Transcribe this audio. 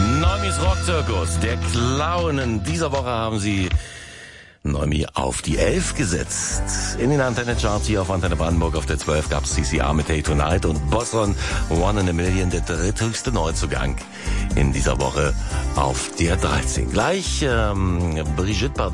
Neumis Rockzirkus, der Clown. In dieser Woche haben sie Neumi auf die 11 gesetzt. In den Antenne-Charts hier auf Antenne Brandenburg auf der 12 gab es CCR mit Hey Tonight und Bosson One in a Million, der dritthöchste Neuzugang in dieser Woche auf der 13. Gleich Brigitte Bardot.